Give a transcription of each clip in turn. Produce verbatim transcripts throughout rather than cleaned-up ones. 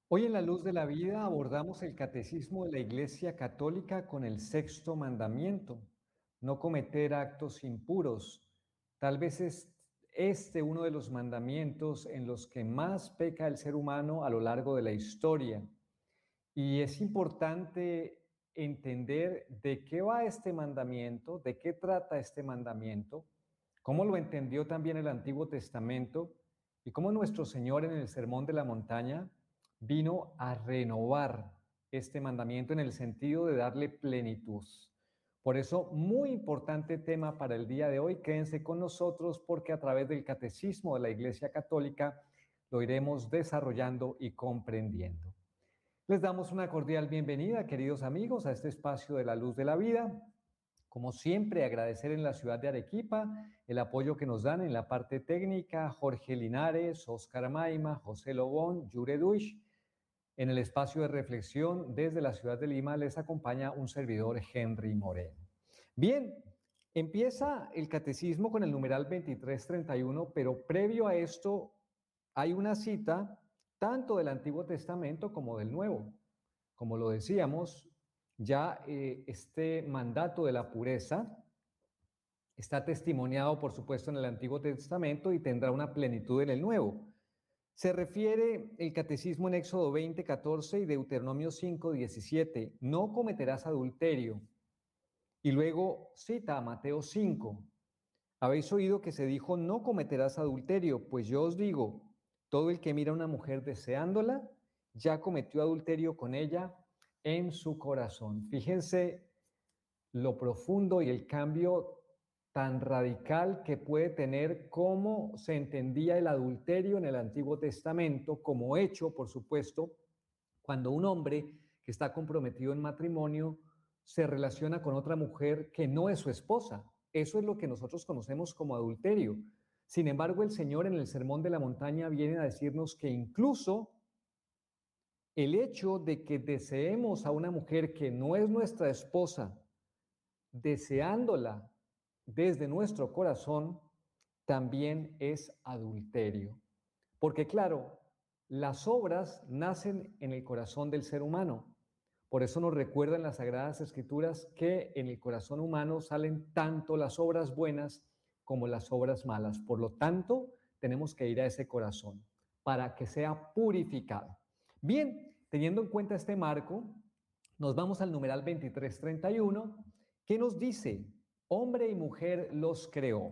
Hoy en La Luz de la Vida abordamos el Catecismo de la Iglesia Católica con el sexto mandamiento: no cometer actos impuros. Tal vez es este uno de los mandamientos en los que más peca el ser humano a lo largo de la historia. Y es importante entender de qué va este mandamiento, de qué trata este mandamiento, cómo lo entendió también el Antiguo Testamento y cómo nuestro Señor en el Sermón de la Montaña vino a renovar este mandamiento en el sentido de darle plenitud. Por eso, muy importante tema para el día de hoy. Quédense con nosotros porque a través del Catecismo de la Iglesia Católica lo iremos desarrollando y comprendiendo. Les damos una cordial bienvenida, queridos amigos, a este espacio de La Luz de la Vida. Como siempre, agradecer en la ciudad de Arequipa el apoyo que nos dan en la parte técnica Jorge Linares, Oscar Maima, José Lobón, Yure Duish. En el espacio de reflexión desde la ciudad de Lima les acompaña un servidor, Henry Moreno. Bien, empieza el catecismo con el numeral veintitrés treinta y uno, pero previo a esto hay una cita tanto del Antiguo Testamento como del Nuevo. Como lo decíamos, ya eh, este mandato de la pureza está testimoniado, por supuesto, en el Antiguo Testamento y tendrá una plenitud en el Nuevo. Se refiere el catecismo en Éxodo veinte, catorce y Deuteronomio cinco, diecisiete. No cometerás adulterio. Y luego cita a Mateo cinco. Habéis oído que se dijo, no cometerás adulterio, pues yo os digo, todo el que mira a una mujer deseándola, ya cometió adulterio con ella en su corazón. Fíjense lo profundo y el cambio tan radical que puede tener cómo se entendía el adulterio en el Antiguo Testamento como hecho, por supuesto, cuando un hombre que está comprometido en matrimonio se relaciona con otra mujer que no es su esposa. Eso es lo que nosotros conocemos como adulterio. Sin embargo, el Señor en el Sermón de la Montaña viene a decirnos que incluso el hecho de que deseemos a una mujer que no es nuestra esposa, deseándola desde nuestro corazón, también es adulterio. Porque claro, las obras nacen en el corazón del ser humano. Por eso nos recuerdan las Sagradas Escrituras que en el corazón humano salen tanto las obras buenas como las obras malas. Por lo tanto, tenemos que ir a ese corazón para que sea purificado. Bien, teniendo en cuenta este marco, nos vamos al numeral veintitrés treinta y uno, que nos dice, hombre y mujer los creó.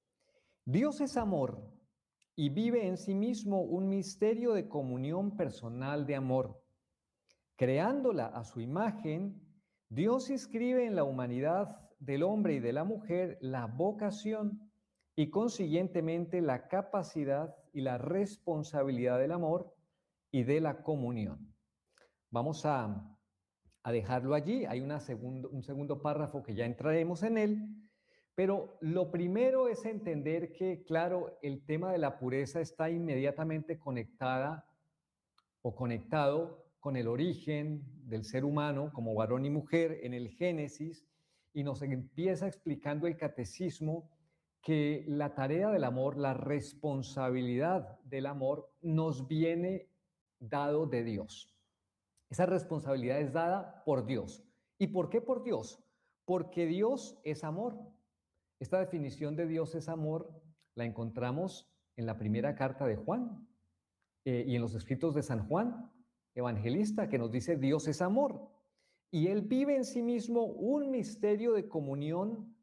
Dios es amor y vive en sí mismo un misterio de comunión personal de amor. Creándola a su imagen, Dios inscribe en la humanidad del hombre y de la mujer la vocación y consiguientemente la capacidad y la responsabilidad del amor y de la comunión. Vamos a, a dejarlo allí. Hay una segundo, un segundo párrafo que ya entraremos en él. Pero lo primero es entender que, claro, el tema de la pureza está inmediatamente conectada o conectado con el origen del ser humano como varón y mujer en el Génesis, y nos empieza explicando el catecismo que la tarea del amor, la responsabilidad del amor, nos viene dado de Dios. Esa responsabilidad es dada por Dios. ¿Y por qué por Dios? Porque Dios es amor. Esta definición de Dios es amor la encontramos en la primera carta de Juan eh, y en los escritos de San Juan, evangelista, que nos dice Dios es amor. Y Él vive en sí mismo un misterio de comunión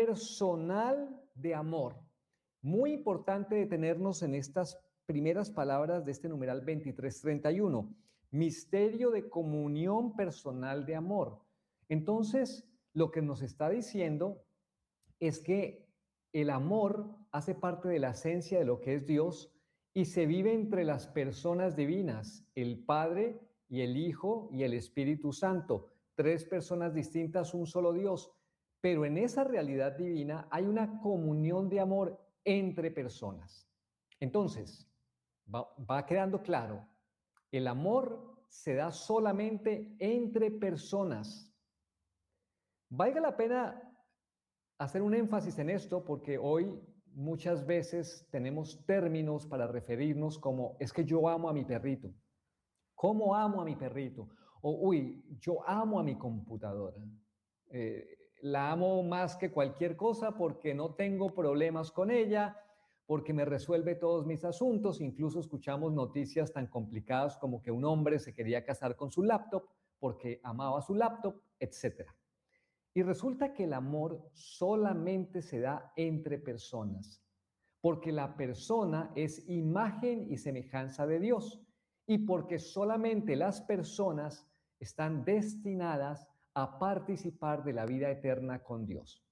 personal de amor. Muy importante detenernos en estas primeras palabras de este numeral veintitrés treinta y uno. Misterio de comunión personal de amor. Entonces, lo que nos está diciendo es que el amor hace parte de la esencia de lo que es Dios y se vive entre las personas divinas, el Padre y el Hijo y el Espíritu Santo, tres personas distintas, un solo Dios. Pero en esa realidad divina hay una comunión de amor entre personas. Entonces, va, va quedando claro, el amor se da solamente entre personas. Valga la pena hacer un énfasis en esto porque hoy muchas veces tenemos términos para referirnos como es que yo amo a mi perrito, ¿Cómo amo a mi perrito? O, uy, yo amo a mi computadora. Eh, la amo más que cualquier cosa porque no tengo problemas con ella, porque me resuelve todos mis asuntos. Incluso escuchamos noticias tan complicadas como que un hombre se quería casar con su laptop porque amaba su laptop, etcétera. Y resulta que el amor solamente se da entre personas, porque la persona es imagen y semejanza de Dios, y porque solamente las personas están destinadas a participar de la vida eterna con Dios.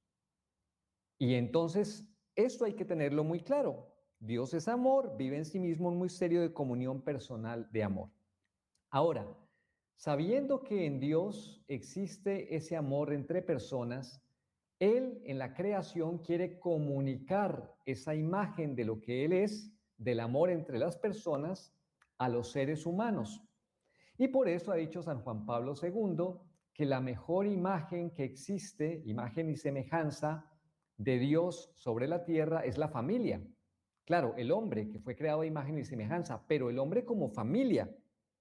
Y entonces, esto hay que tenerlo muy claro. Dios es amor, vive en sí mismo un misterio de comunión personal de amor. Ahora, sabiendo que en Dios existe ese amor entre personas, Él en la creación quiere comunicar esa imagen de lo que Él es, del amor entre las personas, a los seres humanos. Y por eso ha dicho San Juan Pablo segundo que la mejor imagen que existe, imagen y semejanza de Dios sobre la tierra, es la familia. Claro, el hombre que fue creado a imagen y semejanza, pero el hombre como familia,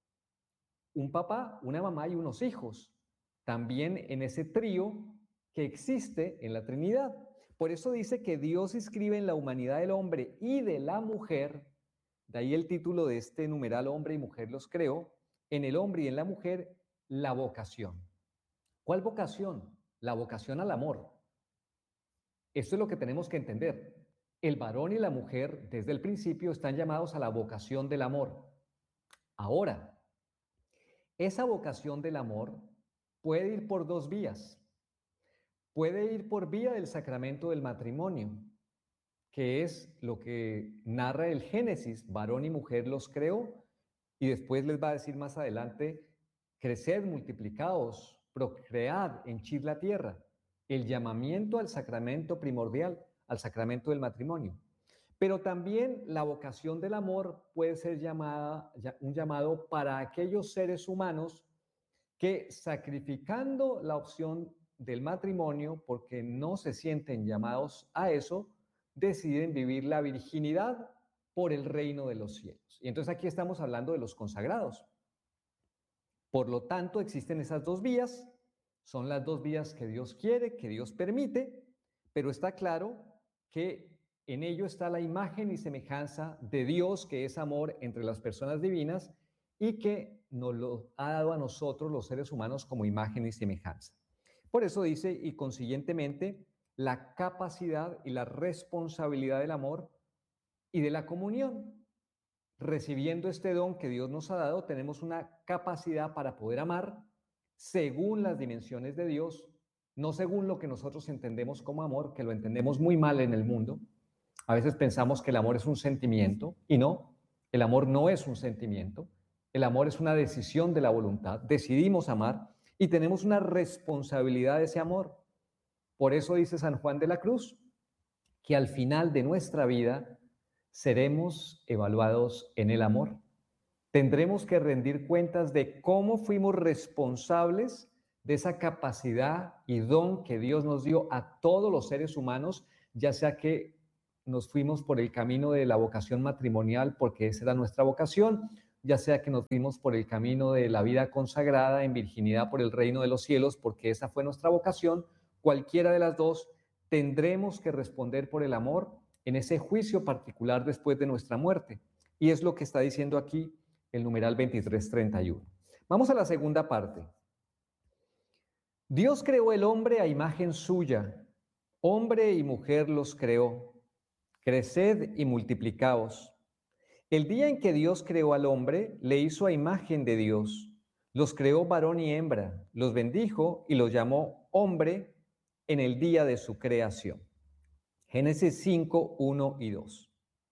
un papá, una mamá y unos hijos, también en ese trío que existe en la Trinidad. Por eso dice que Dios escribe en la humanidad del hombre y de la mujer, de ahí el título de este numeral hombre y mujer los creó, en el hombre y en la mujer la vocación. ¿Cuál vocación? La vocación al amor. Esto es lo que tenemos que entender. El varón y la mujer desde el principio están llamados a la vocación del amor. Ahora, esa vocación del amor puede ir por dos vías. Puede ir por vía del sacramento del matrimonio, que es lo que narra el Génesis, varón y mujer los creó, y después les va a decir más adelante, creced, multiplicaos, procread, henchid la tierra, el llamamiento al sacramento primordial, al sacramento del matrimonio. Pero también la vocación del amor puede ser llamada, un llamado para aquellos seres humanos que, sacrificando la opción del matrimonio porque no se sienten llamados a eso, deciden vivir la virginidad por el reino de los cielos. Y entonces aquí estamos hablando de los consagrados. Por lo tanto, existen esas dos vías, son las dos vías que Dios quiere, que Dios permite, pero está claro que en ello está la imagen y semejanza de Dios, que es amor entre las personas divinas y que nos lo ha dado a nosotros los seres humanos como imagen y semejanza. Por eso dice, y consiguientemente, la capacidad y la responsabilidad del amor y de la comunión. Recibiendo este don que Dios nos ha dado, tenemos una capacidad para poder amar según las dimensiones de Dios, no según lo que nosotros entendemos como amor, que lo entendemos muy mal en el mundo. A veces pensamos que el amor es un sentimiento y no, el amor no es un sentimiento, el amor es una decisión de la voluntad, decidimos amar y tenemos una responsabilidad de ese amor. Por eso dice San Juan de la Cruz que al final de nuestra vida seremos evaluados en el amor. Tendremos que rendir cuentas de cómo fuimos responsables de esa capacidad y don que Dios nos dio a todos los seres humanos, ya sea que nos fuimos por el camino de la vocación matrimonial porque esa era nuestra vocación, ya sea que nos fuimos por el camino de la vida consagrada en virginidad por el reino de los cielos porque esa fue nuestra vocación, cualquiera de las dos, tendremos que responder por el amor en ese juicio particular después de nuestra muerte. Y es lo que está diciendo aquí el numeral veintitrés treinta y uno. Vamos a la segunda parte. Dios creó el hombre a imagen suya, hombre y mujer los creó. Creced y multiplicaos. El día en que Dios creó al hombre, le hizo a imagen de Dios. Los creó varón y hembra, los bendijo y los llamó hombre en el día de su creación. Génesis cinco, uno y dos.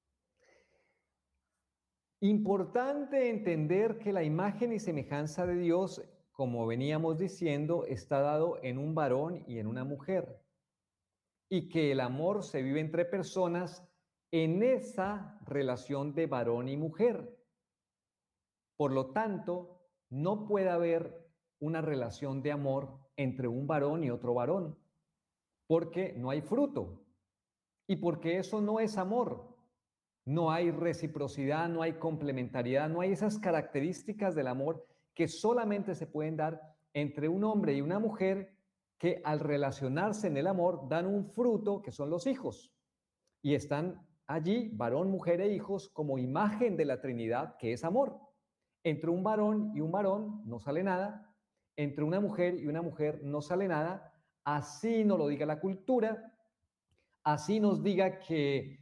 Importante entender que la imagen y semejanza de Dios, como veníamos diciendo, está dado en un varón y en una mujer, y que el amor se vive entre personas en esa relación de varón y mujer. Por lo tanto, no puede haber una relación de amor entre un varón y otro varón, porque no hay fruto, y porque eso no es amor. no hay reciprocidad, no hay complementariedad, no hay esas características del amor que solamente se pueden dar entre un hombre y una mujer que al relacionarse en el amor dan un fruto que son los hijos. Y están allí, varón, mujer e hijos, como imagen de la Trinidad, que es amor. Entre un varón y un varón no sale nada, entre una mujer y una mujer no sale nada, así nos lo diga la cultura, así nos diga que,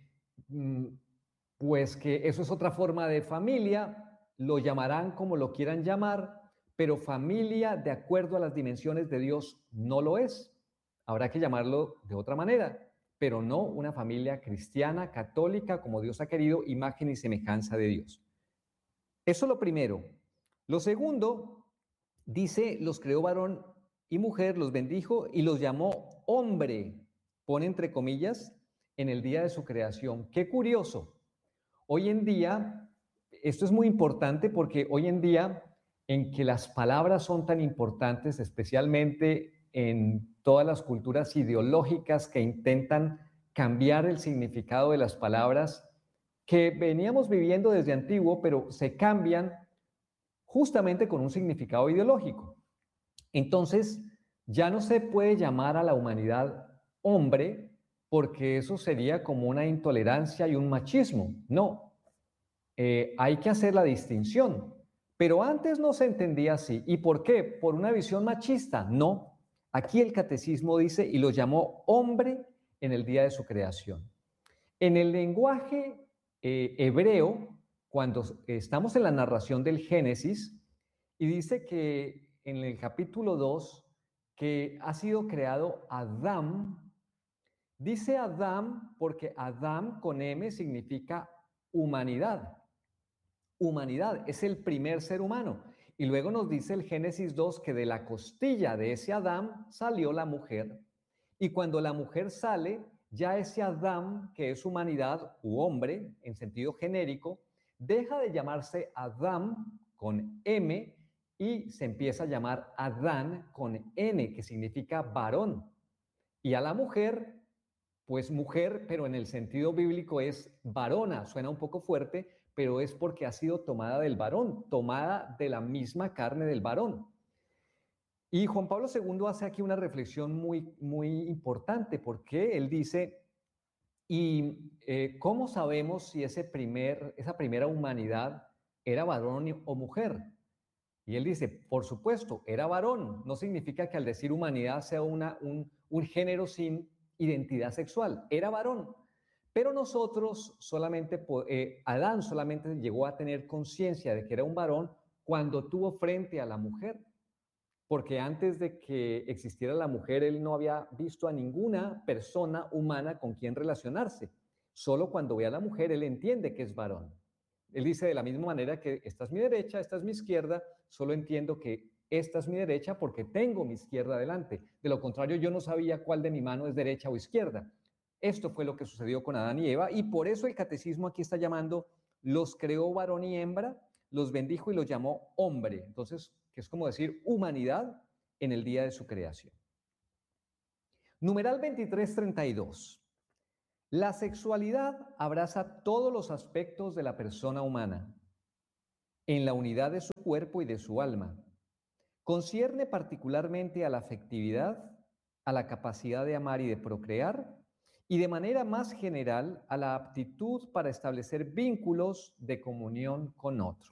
pues que eso es otra forma de familia, lo llamarán como lo quieran llamar, pero familia de acuerdo a las dimensiones de Dios no lo es. Habrá que llamarlo de otra manera, pero no una familia cristiana, católica, como Dios ha querido, imagen y semejanza de Dios. Eso es lo primero. Lo segundo, dice, los creó varón y mujer, los bendijo y los llamó hombre, pone entre comillas, en el día de su creación. Qué curioso. Hoy en día, esto es muy importante porque hoy en día, en que las palabras son tan importantes, especialmente en todas las culturas ideológicas que intentan cambiar el significado de las palabras que veníamos viviendo desde antiguo, pero se cambian justamente con un significado ideológico. Entonces, ya no se puede llamar a la humanidad hombre porque eso sería como una intolerancia y un machismo. No, eh, hay que hacer la distinción. Pero antes no se entendía así. ¿Y por qué? ¿Por una visión machista? No. Aquí el catecismo dice, y lo llamó hombre en el día de su creación. En el lenguaje eh, hebreo, cuando estamos en la narración del Génesis, y dice que en el capítulo dos, que ha sido creado Adán, dice Adán porque Adán con M significa humanidad. Humanidad, es el primer ser humano. Y luego nos dice el Génesis dos que de la costilla de ese Adán salió la mujer. Y cuando la mujer sale, ya ese Adán, que es humanidad u hombre en sentido genérico, deja de llamarse Adán con M y se empieza a llamar Adán con N, que significa varón. Y a la mujer, pues mujer, pero en el sentido bíblico es varona, suena un poco fuerte, pero es porque ha sido tomada del varón, tomada de la misma carne del varón. Y Juan Pablo segundo hace aquí una reflexión muy, muy importante, porque él dice, ¿y eh, cómo sabemos si ese primer, esa primera humanidad era varón o mujer? Y él dice, por supuesto, era varón. No significa que al decir humanidad sea una, un, un género sin identidad sexual. Era varón. Pero nosotros solamente, eh, Adán solamente llegó a tener conciencia de que era un varón cuando tuvo frente a la mujer. Porque antes de que existiera la mujer, él no había visto a ninguna persona humana con quien relacionarse. Solo cuando ve a la mujer, él entiende que es varón. Él dice de la misma manera que esta es mi derecha, esta es mi izquierda, solo entiendo que esta es mi derecha porque tengo mi izquierda delante. De lo contrario, yo no sabía cuál de mi mano es derecha o izquierda. Esto fue lo que sucedió con Adán y Eva y por eso el catecismo aquí está llamando, los creó varón y hembra, los bendijo y los llamó hombre. Entonces, que es como decir humanidad en el día de su creación. Numeral veintitrés treinta y dos. La sexualidad abraza todos los aspectos de la persona humana, en la unidad de su cuerpo y de su alma. Concierne particularmente a la afectividad, a la capacidad de amar y de procrear, y de manera más general a la aptitud para establecer vínculos de comunión con otro.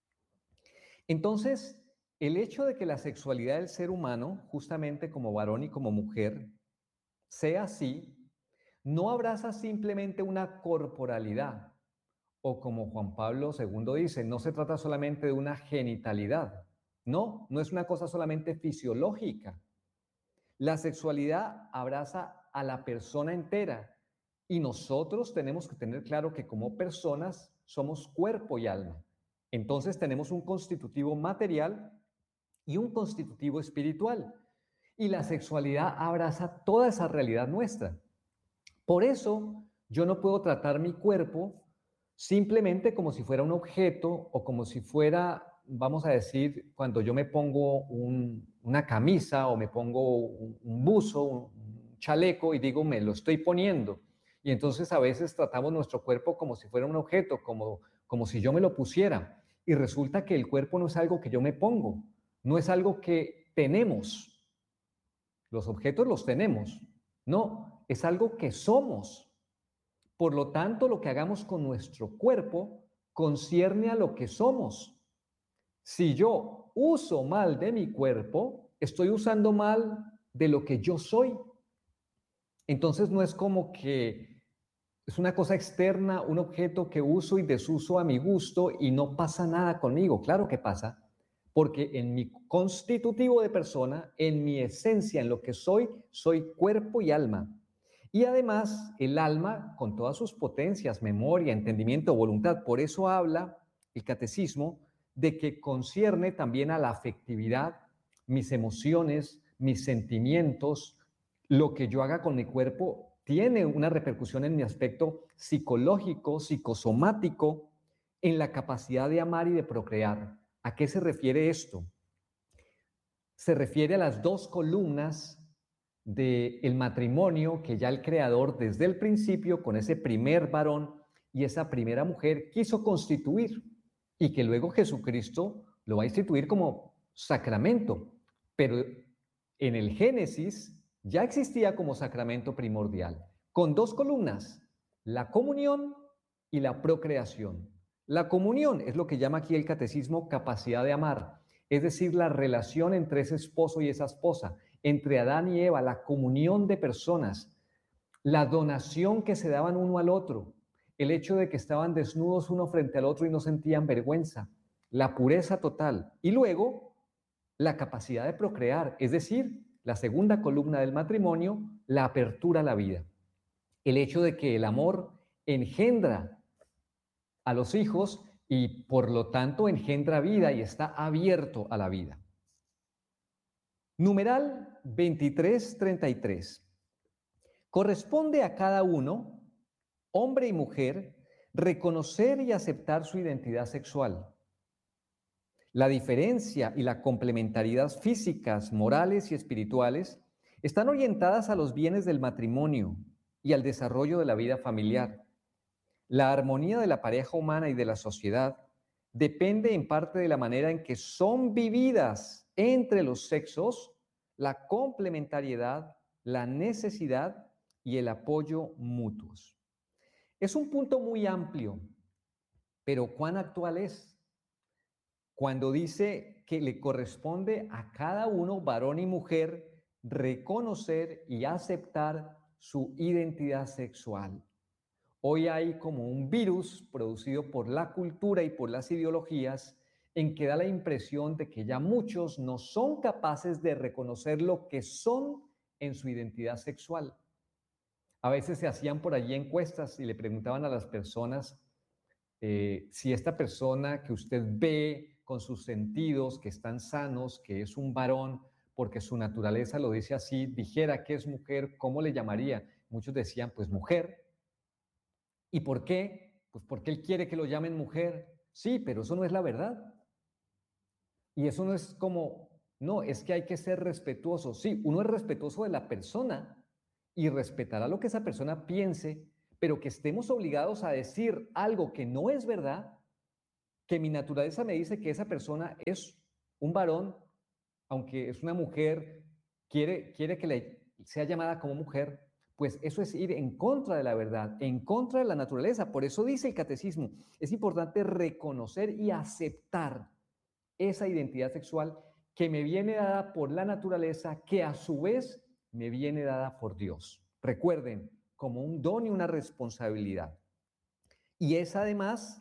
Entonces, el hecho de que la sexualidad del ser humano, justamente como varón y como mujer, sea así, no abraza simplemente una corporalidad, o como Juan Pablo segundo dice, no se trata solamente de una genitalidad. No, no es una cosa solamente fisiológica. La sexualidad abraza a la persona entera y nosotros tenemos que tener claro que como personas somos cuerpo y alma. Entonces tenemos un constitutivo material y un constitutivo espiritual. Y la sexualidad abraza toda esa realidad nuestra. Por eso yo no puedo tratar mi cuerpo simplemente como si fuera un objeto o como si fuera, vamos a decir, cuando yo me pongo un, una camisa o me pongo un, un buzo, un chaleco y digo, me lo estoy poniendo. Y entonces a veces tratamos nuestro cuerpo como si fuera un objeto, como, como si yo me lo pusiera. Y resulta que el cuerpo no es algo que yo me pongo, no es algo que tenemos. Los objetos los tenemos. No, es algo que somos. Por lo tanto, lo que hagamos con nuestro cuerpo concierne a lo que somos. Si yo uso mal de mi cuerpo, estoy usando mal de lo que yo soy. Entonces no es como que es una cosa externa, un objeto que uso y desuso a mi gusto y no pasa nada conmigo. Claro que pasa, porque en mi constitutivo de persona, en mi esencia, en lo que soy, soy cuerpo y alma. Y además, el alma, con todas sus potencias, memoria, entendimiento, voluntad, por eso habla el catecismo de que concierne también a la afectividad, mis emociones, mis sentimientos, lo que yo haga con mi cuerpo tiene una repercusión en mi aspecto psicológico, psicosomático, en la capacidad de amar y de procrear. ¿A qué se refiere esto? Se refiere a las dos columnas del matrimonio que ya el Creador desde el principio, con ese primer varón y esa primera mujer, quiso constituir y que luego Jesucristo lo va a instituir como sacramento. Pero en el Génesis ya existía como sacramento primordial, con dos columnas, la comunión y la procreación. La comunión es lo que llama aquí el catecismo capacidad de amar, es decir, la relación entre ese esposo y esa esposa, entre Adán y Eva, la comunión de personas, la donación que se daban uno al otro, el hecho de que estaban desnudos uno frente al otro y no sentían vergüenza, la pureza total. Y luego, la capacidad de procrear, es decir, la segunda columna del matrimonio, la apertura a la vida. El hecho de que el amor engendra a los hijos y por lo tanto engendra vida y está abierto a la vida. Numeral veintitrés treinta y tres. Corresponde a cada uno, hombre y mujer, reconocer y aceptar su identidad sexual. La diferencia y la complementariedad físicas, morales y espirituales están orientadas a los bienes del matrimonio y al desarrollo de la vida familiar. La armonía de la pareja humana y de la sociedad depende en parte de la manera en que son vividas entre los sexos la complementariedad, la necesidad y el apoyo mutuos. Es un punto muy amplio, pero ¿cuán actual es? Cuando dice que le corresponde a cada uno, varón y mujer, reconocer y aceptar su identidad sexual. Hoy hay como un virus producido por la cultura y por las ideologías en que da la impresión de que ya muchos no son capaces de reconocer lo que son en su identidad sexual. A veces se hacían por allí encuestas y le preguntaban a las personas eh, si esta persona que usted ve con sus sentidos, que están sanos, que es un varón, porque su naturaleza lo dice así, dijera que es mujer, ¿cómo le llamaría? Muchos decían, pues mujer. ¿Y por qué? Pues porque él quiere que lo llamen mujer. Sí, pero eso no es la verdad. Y eso no es como, no, es que hay que ser respetuoso. Sí, uno es respetuoso de la persona y respetará lo que esa persona piense, pero que estemos obligados a decir algo que no es verdad, que mi naturaleza me dice que esa persona es un varón, aunque es una mujer, quiere, quiere que le sea llamada como mujer, pues eso es ir en contra de la verdad, en contra de la naturaleza. Por eso dice el catecismo, es importante reconocer y aceptar esa identidad sexual que me viene dada por la naturaleza, que a su vez me viene dada por Dios. Recuerden, como un don y una responsabilidad. Y es además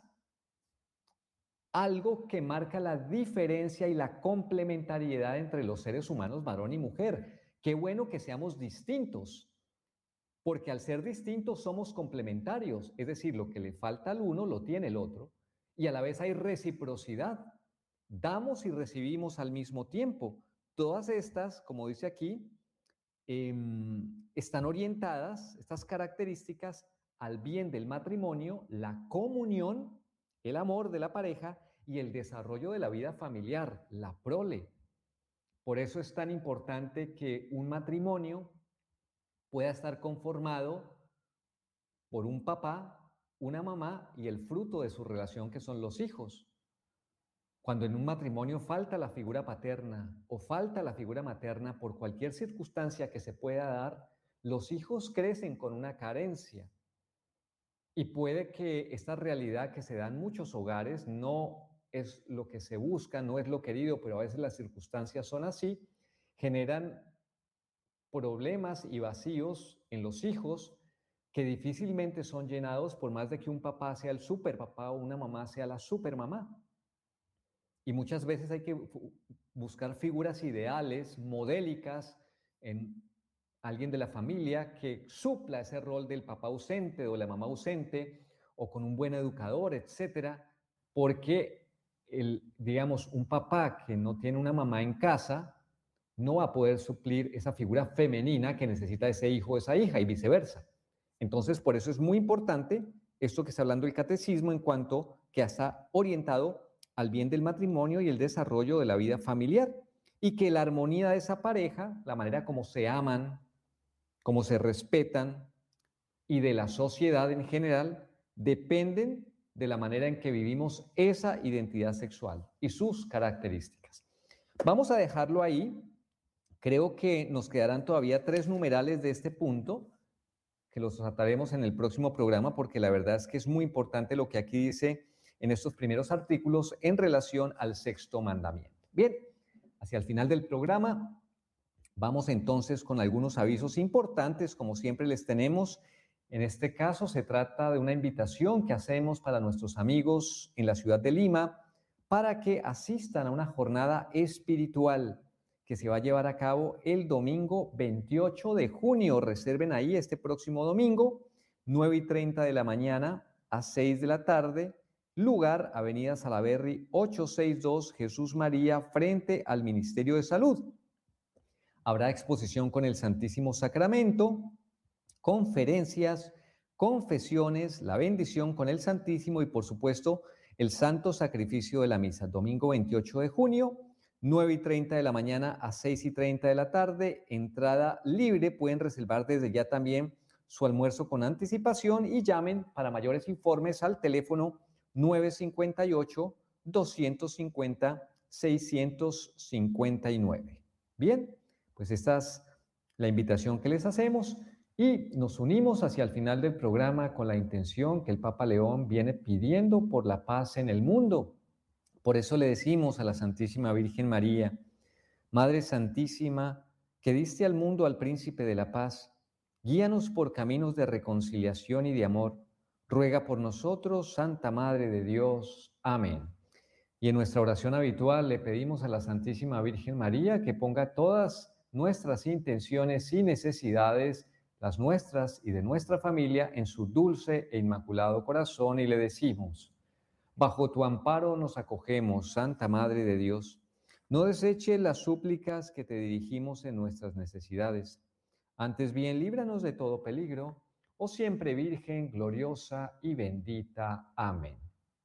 algo que marca la diferencia y la complementariedad entre los seres humanos, varón y mujer. Qué bueno que seamos distintos, porque al ser distintos somos complementarios, es decir, lo que le falta al uno lo tiene el otro, y a la vez hay reciprocidad. Damos y recibimos al mismo tiempo. Todas estas, como dice aquí, eh, están orientadas, estas características, al bien del matrimonio, la comunión, el amor de la pareja y el desarrollo de la vida familiar, la prole. Por eso es tan importante que un matrimonio pueda estar conformado por un papá, una mamá y el fruto de su relación que son los hijos. Cuando en un matrimonio falta la figura paterna o falta la figura materna por cualquier circunstancia que se pueda dar, los hijos crecen con una carencia. Y puede que esta realidad que se da en muchos hogares no es lo que se busca, no es lo querido, pero a veces las circunstancias son así, generan problemas y vacíos en los hijos que difícilmente son llenados por más de que un papá sea el superpapá o una mamá sea la supermamá. Y muchas veces hay que buscar figuras ideales, modélicas, en alguien de la familia que supla ese rol del papá ausente o de la mamá ausente, o con un buen educador, etcétera, porque el, digamos, un papá que no tiene una mamá en casa no va a poder suplir esa figura femenina que necesita ese hijo o esa hija y viceversa. Entonces, por eso es muy importante esto que está hablando el catecismo en cuanto que está orientado al bien del matrimonio y el desarrollo de la vida familiar, y que la armonía de esa pareja, la manera como se aman, cómo se respetan y de la sociedad en general, dependen de la manera en que vivimos esa identidad sexual y sus características. Vamos a dejarlo ahí. Creo que nos quedarán todavía tres numerales de este punto, que los trataremos en el próximo programa, porque la verdad es que es muy importante lo que aquí dice en estos primeros artículos en relación al sexto mandamiento. Bien, hacia el final del programa vamos entonces con algunos avisos importantes, como siempre les tenemos. En este caso se trata de una invitación que hacemos para nuestros amigos en la ciudad de Lima para que asistan a una jornada espiritual que se va a llevar a cabo el domingo veintiocho de junio. Reserven ahí este próximo domingo, nueve y treinta de la mañana a seis de la tarde. Lugar, Avenida Salaberry, ochocientos sesenta y dos, Jesús María, frente al Ministerio de Salud. Habrá exposición con el Santísimo Sacramento, conferencias, confesiones, la bendición con el Santísimo y, por supuesto, el Santo Sacrificio de la Misa. Domingo veintiocho de junio, nueve y treinta de la mañana a seis y treinta de la tarde. Entrada libre. Pueden reservar desde ya también su almuerzo con anticipación y llamen para mayores informes al teléfono nueve cinco ocho, dos cinco cero, seis cinco nueve. Bien, pues esta es la invitación que les hacemos y nos unimos hacia el final del programa con la intención que el Papa León viene pidiendo por la paz en el mundo. Por eso le decimos a la Santísima Virgen María: Madre Santísima, que diste al mundo al Príncipe de la Paz, guíanos por caminos de reconciliación y de amor. Ruega por nosotros, Santa Madre de Dios. Amén. Y en nuestra oración habitual le pedimos a la Santísima Virgen María que ponga todas nuestras intenciones y necesidades, las nuestras y de nuestra familia, en su dulce e inmaculado corazón, y le decimos: bajo tu amparo nos acogemos, Santa Madre de Dios. No deseches las súplicas que te dirigimos en nuestras necesidades. Antes bien, líbranos de todo peligro, oh siempre Virgen gloriosa y bendita. Amén.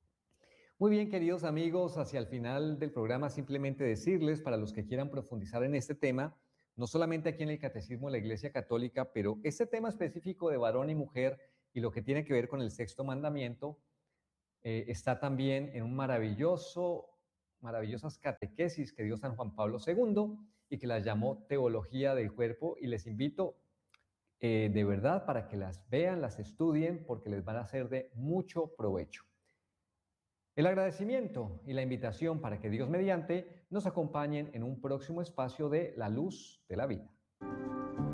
Muy bien, queridos amigos, hacia el final del programa simplemente decirles, para los que quieran profundizar en este tema, no solamente aquí en el Catecismo de la Iglesia Católica, pero este tema específico de varón y mujer y lo que tiene que ver con el sexto mandamiento, eh, está también en un maravilloso, maravillosas catequesis que dio San Juan Pablo segundo y que las llamó Teología del Cuerpo, y les invito eh, de verdad para que las vean, las estudien, porque les van a ser de mucho provecho. El agradecimiento y la invitación para que Dios mediante nos acompañen en un próximo espacio de La Luz de la Vida.